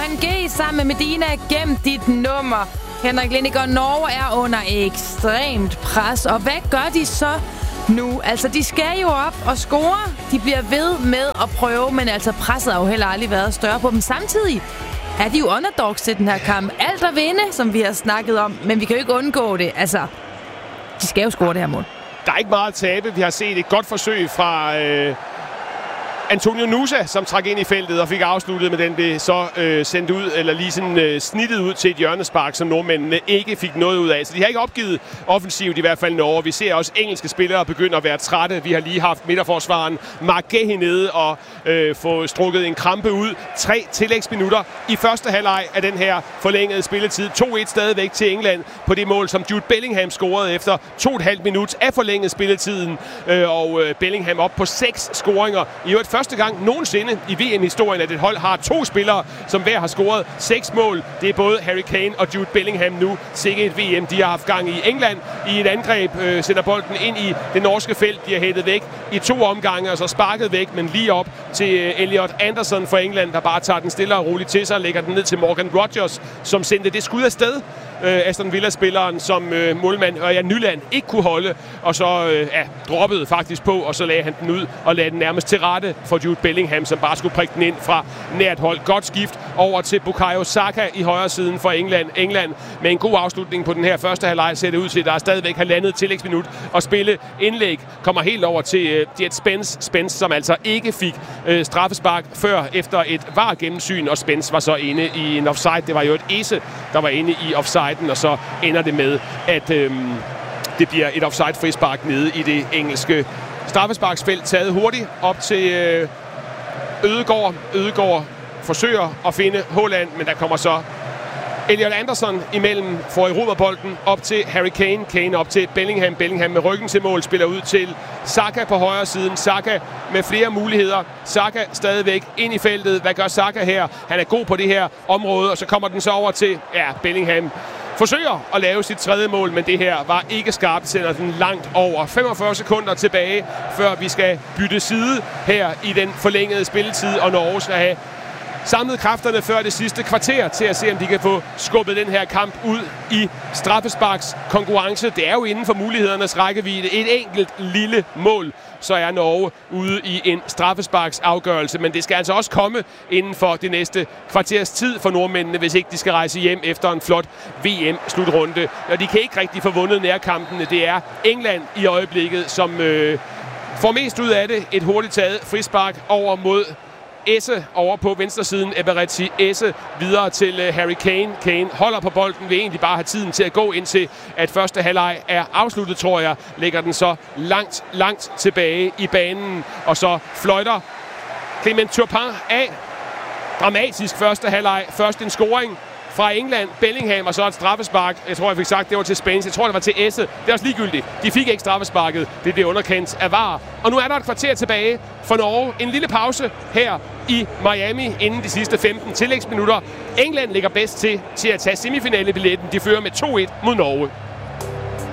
Johan G. sammen med Medina, gem dit nummer. Henrik Lindik og Norge er under ekstremt pres. Og hvad gør de så nu? Altså, de skal jo op og score. De bliver ved med at prøve, men altså presset har jo heller aldrig været større på dem. Samtidig er de jo underdogs til den her kamp. Alt at vinde, som vi har snakket om, men vi kan jo ikke undgå det. Altså, de skal jo score det her mål. Der er ikke meget at tabe. Vi har set et godt forsøg fra Antonio Nusa, som trak ind i feltet og fik afsluttet, men den blev så sendt ud, eller lige sådan snittet ud til et hjørnespark, som nordmændene ikke fik noget ud af. Så de har ikke opgivet offensivt, i hvert fald Norge. Vi ser også engelske spillere begynde at være trætte. Vi har lige haft midterforsvaren Mark Gehi nede og få strukket en krampe ud. 3 tillægsminutter i første halvleg af den her forlængede spilletid. 2-1 stadigvæk til England på det mål, som Jude Bellingham scorede efter 2,5 minut af forlænget spilletiden. Og Bellingham op på 6 scoringer. I øvrigt første gang nogensinde i VM-historien, at et hold har 2 spillere, som hver har scoret 6 mål. Det er både Harry Kane og Jude Bellingham nu. Sikke et VM, de har haft gang i. England i et angreb sender bolden ind i det norske felt. De har hættet væk i 2 omgange, og så sparket væk, men lige op til Elliot Anderson for England, der bare tager den stille og roligt til sig og lægger den ned til Morgan Rogers, som sendte det skud afsted. Aston Villa-spilleren, som målmand Ørjan Nyland ikke kunne holde, og så droppede faktisk på, og så lagde han den ud og lagde den nærmest til rette for Jude Bellingham, som bare skulle prikke den ind fra nært hold. Godt skift over til Bukayo Saka i højre siden for England. England med en god afslutning på den her første halvleg ser det ud til, der er stadigvæk halvandet tillægsminut og spille. Indlæg kommer helt over til Jet Spence, som altså ikke fik straffespark før efter et VAR-gennemsyn, og Spence var så inde i en offside. Det var jo et Ese, der var inde i offside, og så ender det med, at det bliver et offside-frispark nede i det engelske straffesparksfelt, taget hurtigt op til Ødegaard. Ødegaard forsøger at finde Haaland, men der kommer så Elliot Anderson imellem, får erobret bolden op til Harry Kane. Kane op til Bellingham. Bellingham med ryggen til mål spiller ud til Saka på højre siden. Saka med flere muligheder. Saka stadigvæk ind i feltet. Hvad gør Saka her? Han er god på det her område, og så kommer den så over til Bellingham. Forsøger at lave sit 3. mål, men det her var ikke skarpt, sender den langt over. 45 sekunder tilbage, før vi skal bytte side her i den forlængede spilletid, og Norge skal have samlet kræfterne før det sidste kvarter til at se, om de kan få skubbet den her kamp ud i straffesparks konkurrence. Det er jo inden for mulighedernes rækkevidde. Et enkelt lille mål, så er Norge ude i en straffesparks afgørelse. Men det skal altså også komme inden for det næste kvarters tid for nordmændene, hvis ikke de skal rejse hjem efter en flot VM-slutrunde. Og de kan ikke rigtig få vundet nærkampene. Det er England i øjeblikket, som får mest ud af det. Et hurtigt taget frispark over mod Esse over på venstresiden. Eberechi Esse videre til Harry Kane. Kane holder på bolden, vil egentlig bare have tiden til at gå indtil at første halvleg er afsluttet, tror jeg. Lægger den så langt tilbage i banen, og så fløjter Clement Turpin af. Dramatisk første halvleg. Først en scoring fra England, Bellingham, og så et straffespark. Jeg tror, jeg fik sagt, det var til Spence. Jeg tror, det var til Esse. Det er også ligegyldigt. De fik ikke straffesparket. Det blev underkendt af VAR. Og nu er der et kvarter tilbage for Norge. En lille pause her i Miami inden de sidste 15 tillægsminutter. England ligger bedst til at tage semifinalebilletten. De fører med 2-1 mod Norge.